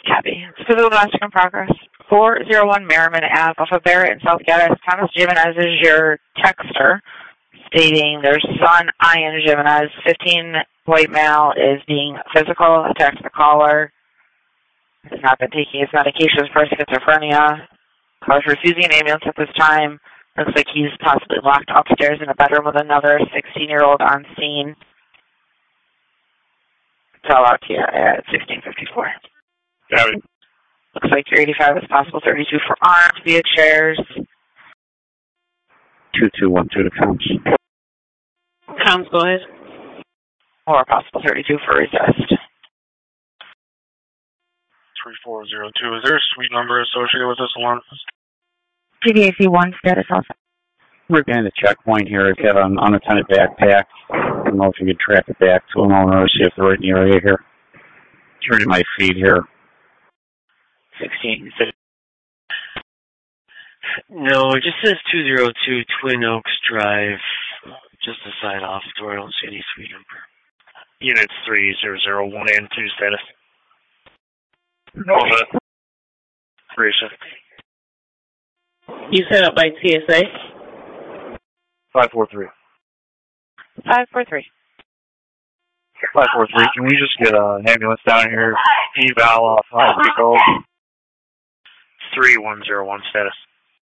Copy. Physical domestic in progress. 401 Merriman Ave off of Barrett and South Gaddis. Thomas Jimenez is your texter, stating their son, Ian Jimenez, 15, white male, is being physical, attacked the caller, has not been taking his medications for schizophrenia, caller's refusing an ambulance at this time. Looks like he's possibly locked upstairs in a bedroom with another 16-year-old on scene. It's all out to you at 1654. Copy. Looks like your 85 is possible 32 for armed via chairs. 2212 to comms. Comms, go ahead. Or possible 32 for resist. 3402. Is there a suite number associated with this alarm? PDAC 1 status also. We're getting the checkpoint here. I've got an unattended backpack. I don't know if you could track it back to an owner or see if they're right in the area here. It's right at my feet here. 16. No, it just says 202 Twin Oaks Drive, just a side off door. I don't see any suite number. Units 3001 and 2 status. No. 37. You set up by TSA? 543. 543. 543. Can we just get an ambulance down here? Eval off Highway 3101 status.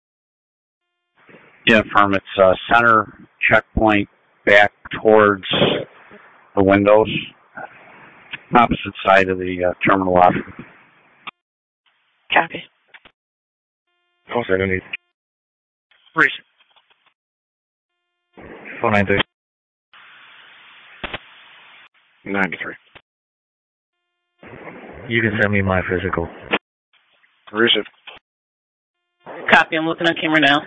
Yeah, firm. It's center checkpoint back towards the windows, opposite side of the terminal option. Copy. Okay, I don't need. Recent. 493. 93. You can send me my physical. Recent. Copy. I'm looking on camera now.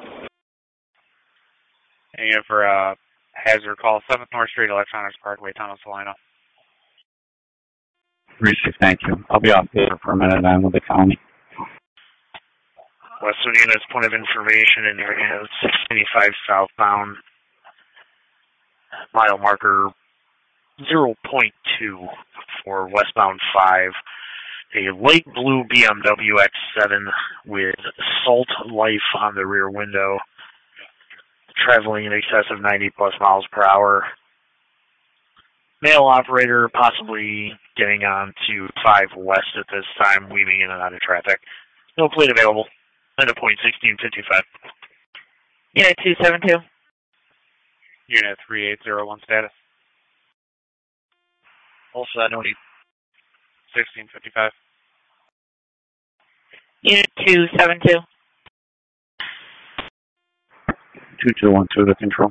And you for hazard call 7th North Street, Electronics Parkway, Thomas, Salina. Receive, thank you. I'll be off there for a minute. I'm with the county. Western Units, point of information in area 695 southbound. Mile marker 0.2 for westbound 5. A light blue BMW X7 with Salt Life on the rear window. Traveling in excess of 90 plus miles per hour. Male operator possibly getting on to 5 west at this time, weaving in and out of traffic. No plate available. End of point 1655. Unit 272. Unit 3801 status. Also, I don't need 1655. Unit 272. 2212 to control.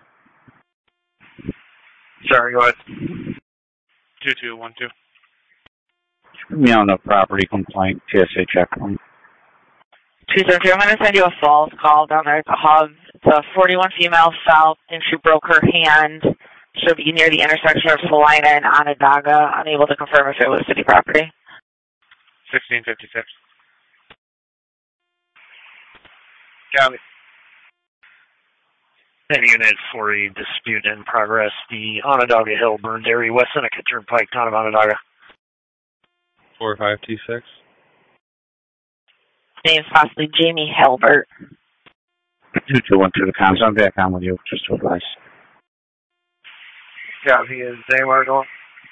Sorry, go ahead. 2212. Me on the property complaint, TSA checkpoint. 272. I'm going to send you a false call down there at the hub. It's a 41 female fell and she broke her hand. She'll be near the intersection of Salina and Onondaga. Unable to confirm if it was city property. 1656. Copy. And unit for a dispute in progress. The Onondaga Hill Burns area, West Seneca Turnpike, town of Onondaga. 4526. Name's possibly Jamie Halbert. 2212 to comms. I'm back on with you, just to advise. Copy. Is anywhere going?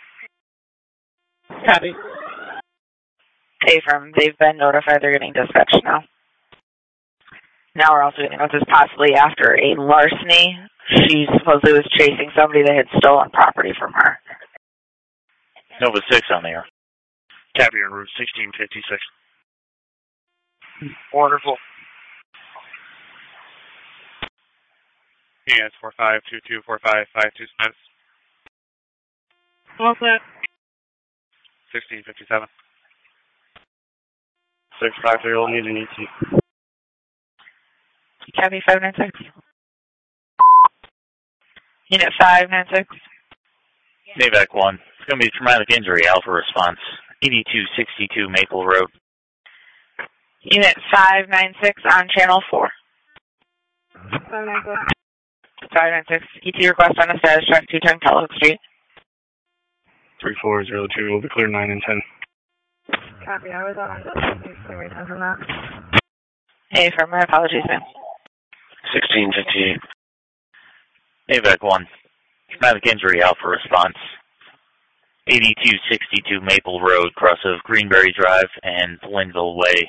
Copy. Affirm. They've been notified they're getting dispatched now. Now we're also getting notice possibly after a larceny. She supposedly was chasing somebody that had stolen property from her. Nova 6 on the air. Copy on route 1656. Wonderful. Units 45224552 Smiths. What's that? 1657. 653 will need an ET. Copy 596. Unit 596. NAVAC 1. It's going to be traumatic injury, Alpha response. 8262 Maple Road. Unit 596 on channel 4. 596. ET request on a status check 210 Kellogg Street. 3402 will be clear 9 and 10. Copy, I was on from that. Hey, for my apologies, ma'am. 1658. AVAC 1. Traumatic injury alpha response. 8262 Maple Road, cross of Greenberry Drive and Linville Way.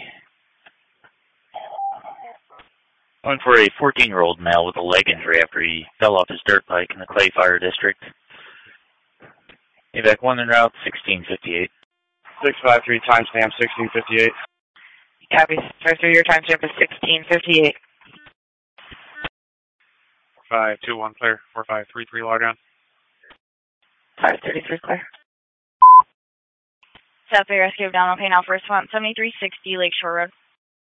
Going for a 14-year-old male with a leg injury after he fell off his dirt bike in the Clay Fire District. AVAC 1 en route, 1658. 653 timestamp 1658. Copy, 653, your timestamp is 1658. 4521 clear. 4533 log on. 533 clear. South Bay Rescue Abdominal Pain Alpha Response 7360 Lakeshore Road.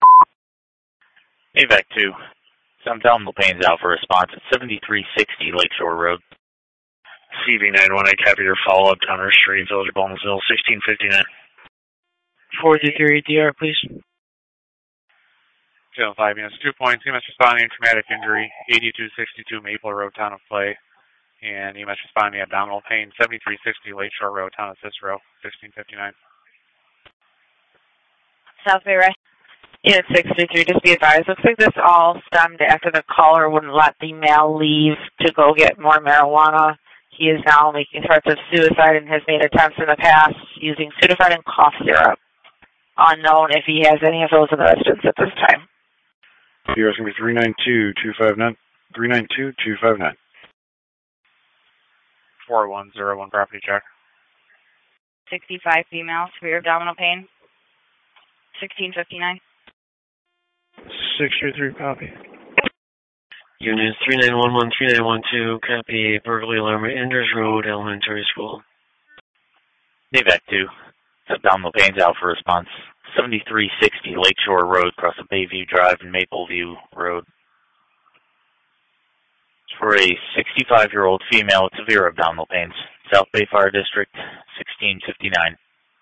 AVAC 2. Some abdominal pains alpha response at 7360 Lakeshore Road. CV91, I copy your follow-up down our street, Village of Bowmansville, 1659. 433 DR, please. 5 minutes, 2 points. EMS responding traumatic injury, 8262 Maple Road, Town of Clay. And EMS responding abdominal pain, 7360 Lakeshore Road, Town of Cicero, 1659. South Bay Rescue. Unit 633, just be advised, looks like this all stemmed after the caller wouldn't let the male leave to go get more marijuana. He is now making threats of suicide and has made attempts in the past using Sudafed and cough syrup. Unknown if he has any of those in the residence at this time. Here's going to be 392259. 392259. 4101 property check. 65 female, severe abdominal pain. 1659. 633 copy. Units 3911, 3912, copy burglary alarm at Enders Road, Elementary School. AVAC 2. Abdominal pains alpha response. 7360 Lakeshore Road, cross of Bayview Drive and Mapleview Road. For a 65-year-old female with severe abdominal pains. South Bay Fire District, 1659.